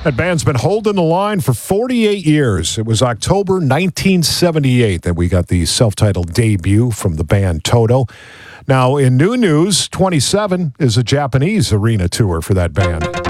That band's been holding the line for 48 years. It was October 1978 that we got the self-titled debut from the band Toto. Now, in new news, 27 is a Japanese arena tour for that band.